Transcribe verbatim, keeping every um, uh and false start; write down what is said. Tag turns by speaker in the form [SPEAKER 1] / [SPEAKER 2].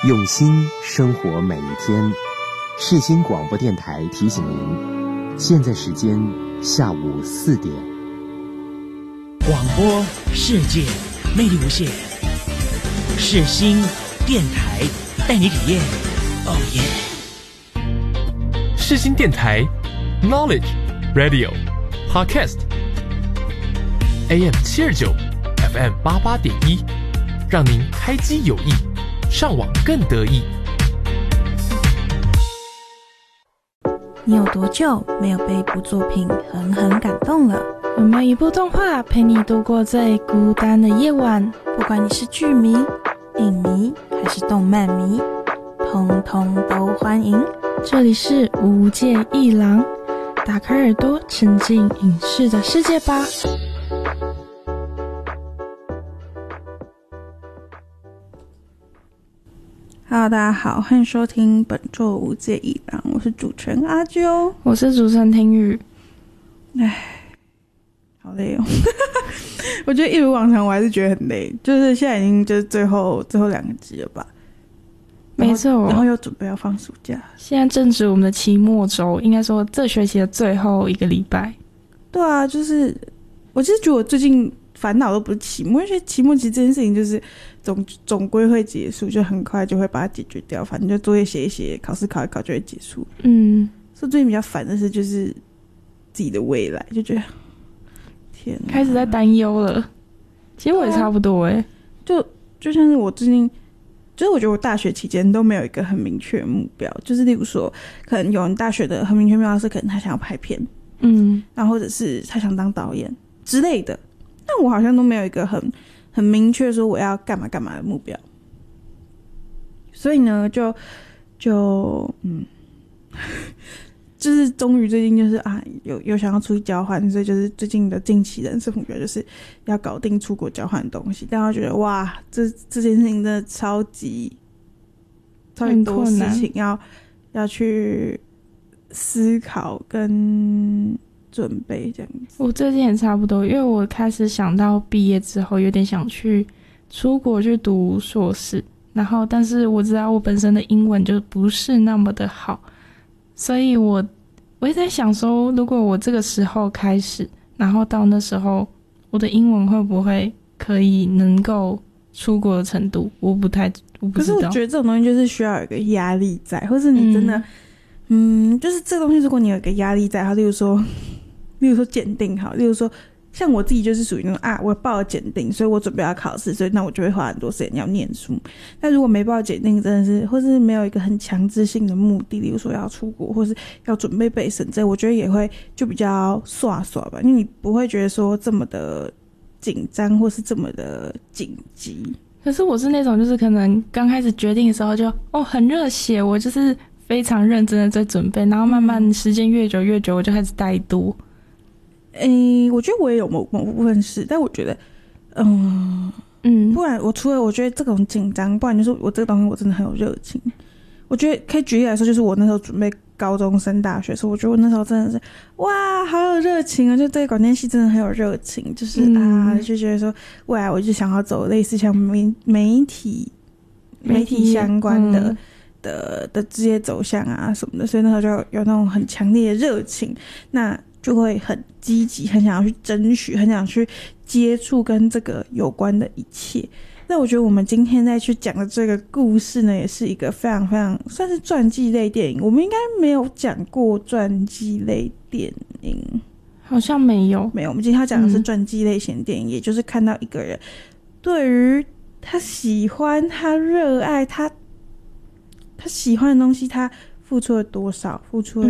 [SPEAKER 1] 用心生活每一天。世新广播电台提醒您，现在时间下午四点。
[SPEAKER 2] 广播世界魅力无限，世新电台带你体验。哦耶！
[SPEAKER 3] 世新电台 Knowledge Radio Podcast A M 七二九 F M 八八点一，让您开机有益，上网更得意。
[SPEAKER 4] 你有多久没有被一部作品狠狠感动了？
[SPEAKER 5] 有没有一部动画陪你度过最孤单的夜晚？
[SPEAKER 4] 不管你是剧迷、影迷还是动漫迷，通通都欢迎。
[SPEAKER 5] 这里是无界一郎，打开耳朵沉浸影视的世界吧。
[SPEAKER 4] Hello， 大家好，欢迎收听本周无界一郎，我是主持人阿啾，
[SPEAKER 5] 我是主持人听雨。
[SPEAKER 4] 唉，好累哦！我觉得一如往常，我还是觉得很累。就是现在已经就是最后最后两个集了吧？
[SPEAKER 5] 没错，
[SPEAKER 4] 然后又准备要放暑假，
[SPEAKER 5] 现在正值我们的期末周，应该说这学期的最后一个礼拜。
[SPEAKER 4] 对啊，就是我其实觉得我最近烦恼都不是期末，因为期末其实这件事情就是总总归会结束，就很快就会把它解决掉，反正就作业写一写，考试考一考就会结束。
[SPEAKER 5] 嗯，
[SPEAKER 4] 所以最近比较烦的是就是自己的未来，就觉得天哪，
[SPEAKER 5] 开始在担忧了。其实我也差不多哎、欸，
[SPEAKER 4] 就就像是我最近，就是我觉得我大学期间都没有一个很明确的目标，就是例如说，可能有人大学的很明确目标是可能他想要拍片，
[SPEAKER 5] 嗯，
[SPEAKER 4] 然后或者是他想当导演之类的，但我好像都没有一个很很明确说我要干嘛干嘛的目标，所以呢，就就嗯。就是终于最近就是啊有有想要出去交换，所以就是最近的近期人生目标就是要搞定出国交换的东西。但我觉得哇，这这件事情真的超级超级多事情要要去思考跟准备这样子。
[SPEAKER 5] 我最近也差不多，因为我开始想到毕业之后有点想去出国去读硕士，然后但是我知道我本身的英文就不是那么的好。所以我我也在想说，如果我这个时候开始，然后到那时候我的英文会不会可以能够出国的程度，我不太我不知道。
[SPEAKER 4] 可是我觉得这种东西就是需要有一个压力在，或是你真的 嗯, 嗯就是这个东西如果你有一个压力在，例如说例如说检定好，例如说像我自己就是属于那种啊，我报了检定，所以我准备要考试，所以那我就会花很多时间要念书。但如果没报检定，真的是或是没有一个很强制性的目的，例如说要出国，或是要准备备审，这我觉得也会就比较耍耍吧，因为你不会觉得说这么的紧张或是这么的紧急。
[SPEAKER 5] 可是我是那种就是可能刚开始决定的时候就哦很热血，我就是非常认真的在准备，然后慢慢时间越久越久，我就开始怠惰。
[SPEAKER 4] 诶，我觉得我也有某某部分是，但我觉得，嗯嗯，不然我除了我觉得这种紧张，不然就是我这个东西我真的很有热情。我觉得可以举例来说，就是我那时候准备高中升大学的时候，我觉得我那时候真的是哇，好有热情啊！就对广电系真的很有热情，就是、嗯、啊，就觉得说未来我就想要走类似像媒媒体媒体相关的。嗯的, 的职业走向啊什么的，所以那时候就有那种很强烈的热情，那就会很积极，很想要去争取，很想去接触跟这个有关的一切。那我觉得我们今天再去讲的这个故事呢，也是一个非常非常算是传记类电影。我们应该没有讲过传记类电影，
[SPEAKER 5] 好像没有，
[SPEAKER 4] 没有。我们今天要讲的是传记类型电影、嗯，也就是看到一个人对于他喜欢、他热爱、他他喜欢的东西，他付出了多少，付出了